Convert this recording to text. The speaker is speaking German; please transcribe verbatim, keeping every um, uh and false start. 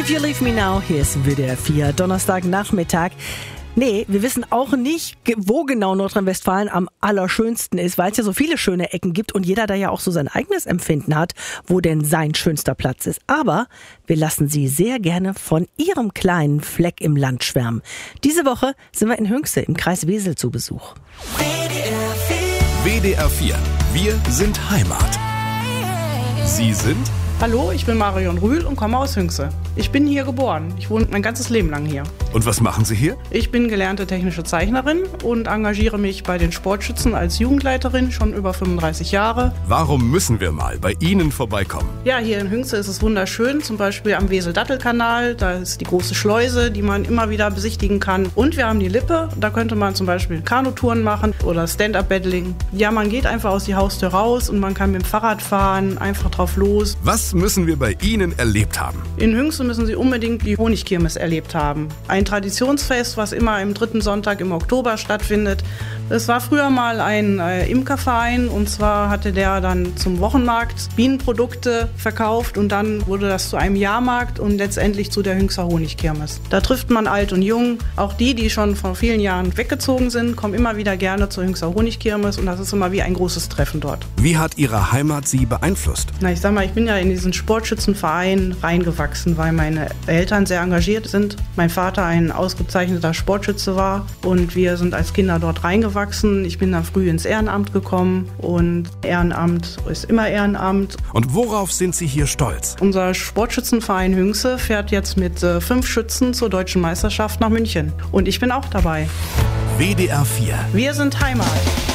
If You Leave Me Now, hier ist W D R vier, Donnerstagnachmittag. Nee, wir wissen auch nicht, wo genau Nordrhein-Westfalen am allerschönsten ist, weil es ja so viele schöne Ecken gibt und jeder da ja auch so sein eigenes Empfinden hat, wo denn sein schönster Platz ist. Aber wir lassen Sie sehr gerne von Ihrem kleinen Fleck im Land schwärmen. Diese Woche sind wir in Hünxe im Kreis Wesel zu Besuch. W D R vier, wir sind Heimat. Sie sind? Hallo, ich bin Marion Rühl und komme aus Hünxe. Ich bin hier geboren. Ich wohne mein ganzes Leben lang hier. Und was machen Sie hier? Ich bin gelernte technische Zeichnerin und engagiere mich bei den Sportschützen als Jugendleiterin schon über fünfunddreißig Jahre. Warum müssen wir mal bei Ihnen vorbeikommen? Ja, hier in Hünxe ist es wunderschön, zum Beispiel am Wesel-Dattel-Kanal. Da ist die große Schleuse, die man immer wieder besichtigen kann. Und wir haben die Lippe, da könnte man zum Beispiel Kanutouren machen oder Stand-Up-Paddling. Ja, man geht einfach aus die Haustür raus und man kann mit dem Fahrrad fahren, einfach drauf los. Was müssen wir bei Ihnen erlebt haben? In Hünxe müssen Sie unbedingt die Honigkirmes erlebt haben. Ein Traditionsfest, was immer im dritten Sonntag im Oktober stattfindet. Es war früher mal ein äh, Imkerverein und zwar hatte der dann zum Wochenmarkt Bienenprodukte verkauft und dann wurde das zu einem Jahrmarkt und letztendlich zu der Hünxer Honigkirmes. Da trifft man alt und jung. Auch die, die schon vor vielen Jahren weggezogen sind, kommen immer wieder gerne zur Hünxer Honigkirmes und das ist immer wie ein großes Treffen dort. Wie hat Ihre Heimat Sie beeinflusst? Na, ich sag mal, ich bin ja in diesen Sportschützenverein reingewachsen, weil meine Eltern sehr engagiert sind. Mein Vater ein ausgezeichneter Sportschütze war und wir sind als Kinder dort reingewachsen. Ich bin dann früh ins Ehrenamt gekommen und Ehrenamt ist immer Ehrenamt. Und worauf sind Sie hier stolz? Unser Sportschützenverein Hünxe fährt jetzt mit äh, fünf Schützen zur Deutschen Meisterschaft nach München und ich bin auch dabei. W D R vier. Wir sind Heimat.